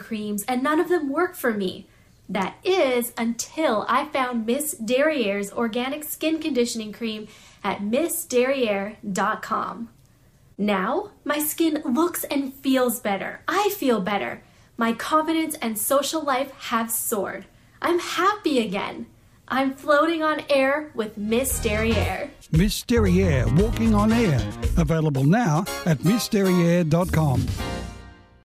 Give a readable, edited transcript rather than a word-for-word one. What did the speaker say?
creams and none of them work for me. That is until I found Miss Derriere's organic skin conditioning cream at missderriere.com. Now, my skin looks and feels better. I feel better. My confidence and social life have soared. I'm happy again. I'm floating on air with Miss Derriere. Miss Derriere, walking on air. Available now at missderriere.com.